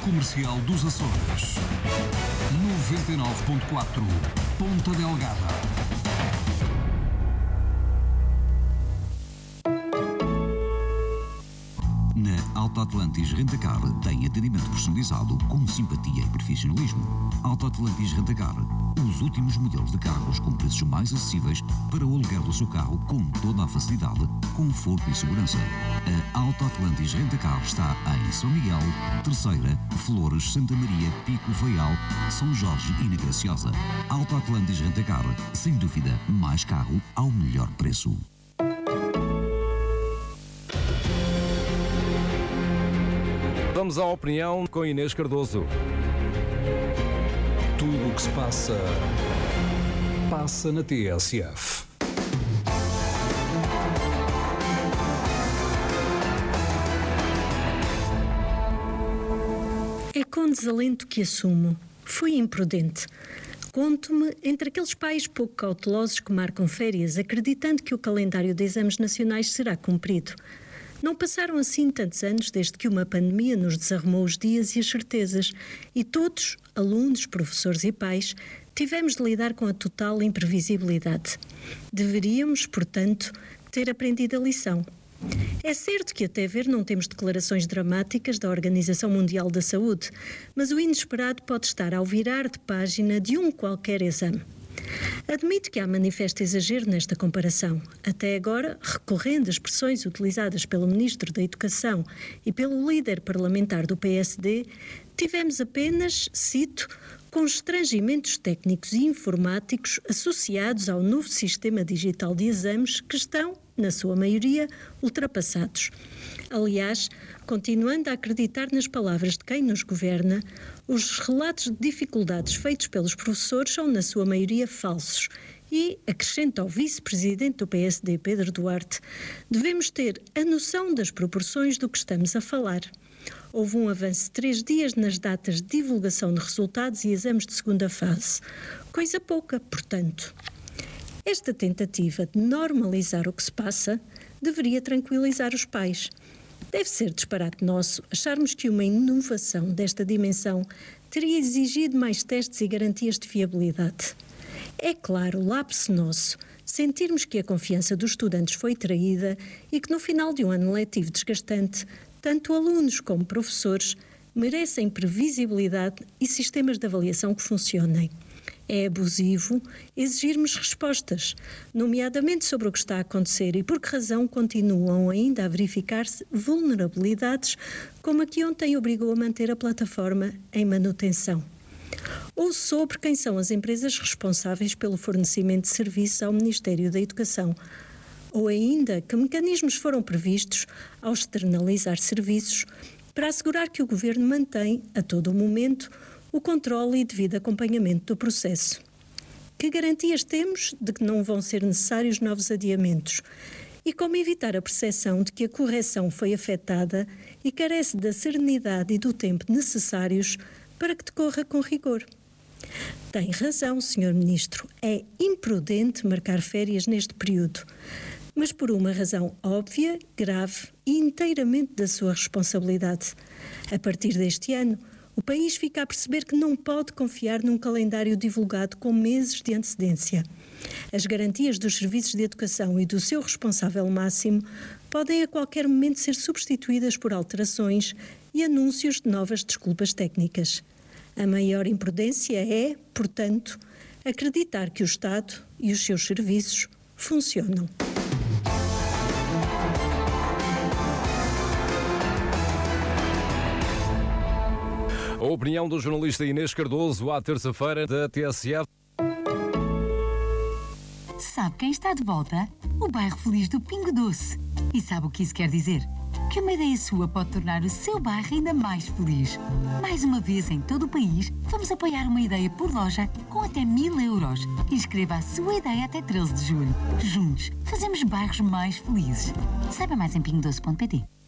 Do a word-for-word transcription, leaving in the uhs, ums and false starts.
Comercial dos Açores. noventa e nove ponto quatro Ponta Delgada. Na Alta Atlantis Rentacar tem atendimento personalizado com simpatia e profissionalismo. Alta Atlantis Rentacar, os últimos modelos de carros com preços mais acessíveis para o aluguer do seu carro com toda a facilidade, conforto e segurança. A Alta Atlantis Rentacar está em São Miguel, Terceira, Flores, Santa Maria, Pico, Faial, São Jorge e na Graciosa. Alta Atlantis Rentacar, sem dúvida, mais carro ao melhor preço. Vamos à opinião com Inês Cardoso. Tudo o que se passa, passa na T S F. É com desalento que assumo. Fui imprudente. Conto-me entre aqueles pais pouco cautelosos que marcam férias, acreditando que o calendário de exames nacionais será cumprido. Não passaram assim tantos anos desde que uma pandemia nos desarrumou os dias e as certezas, e todos, alunos, professores e pais, tivemos de lidar com a total imprevisibilidade. Deveríamos, portanto, ter aprendido a lição. É certo que até ver não temos declarações dramáticas da Organização Mundial da Saúde, mas o inesperado pode estar ao virar de página de um qualquer exame. Admito que há manifesto exagero nesta comparação. Até agora, recorrendo às expressões utilizadas pelo Ministro da Educação e pelo líder parlamentar do P S D, tivemos apenas, cito, constrangimentos técnicos e informáticos associados ao novo sistema digital de exames que estão, na sua maioria, ultrapassados. Aliás, continuando a acreditar nas palavras de quem nos governa, os relatos de dificuldades feitos pelos professores são, na sua maioria, falsos. E, acrescenta ao vice-presidente do P S D, Pedro Duarte, devemos ter a noção das proporções do que estamos a falar. Houve um avanço de três dias nas datas de divulgação de resultados e exames de segunda fase. Coisa pouca, portanto. Esta tentativa de normalizar o que se passa deveria tranquilizar os pais. Deve ser disparate nosso acharmos que uma inovação desta dimensão teria exigido mais testes e garantias de fiabilidade. É claro, lapso nosso, sentirmos que a confiança dos estudantes foi traída e que no final de um ano letivo desgastante, tanto alunos como professores merecem previsibilidade e sistemas de avaliação que funcionem. É abusivo exigirmos respostas, nomeadamente sobre o que está a acontecer e por que razão continuam ainda a verificar-se vulnerabilidades como a que ontem obrigou a manter a plataforma em manutenção. Ou sobre quem são as empresas responsáveis pelo fornecimento de serviços ao Ministério da Educação. Ou ainda que mecanismos foram previstos ao externalizar serviços para assegurar que o Governo mantém, a todo o momento, o controle e devido acompanhamento do processo. Que garantias temos de que não vão ser necessários novos adiamentos? E como evitar a percepção de que a correção foi afetada e carece da serenidade e do tempo necessários para que decorra com rigor? Tem razão, senhor Ministro, é imprudente marcar férias neste período, mas por uma razão óbvia, grave e inteiramente da sua responsabilidade. A partir deste ano, o país fica a perceber que não pode confiar num calendário divulgado com meses de antecedência. As garantias dos serviços de educação e do seu responsável máximo podem a qualquer momento ser substituídas por alterações e anúncios de novas desculpas técnicas. A maior imprudência é, portanto, acreditar que o Estado e os seus serviços funcionam. A opinião do jornalista Inês Cardoso à terça-feira da T S F. Sabe quem está de volta? O bairro feliz do Pingo Doce. E sabe o que isso quer dizer? Que uma ideia sua pode tornar o seu bairro ainda mais feliz. Mais uma vez, em todo o país, vamos apoiar uma ideia por loja com até mil euros. Inscreva a sua ideia até treze de julho. Juntos, fazemos bairros mais felizes. Saiba mais em pingo doce ponto pt.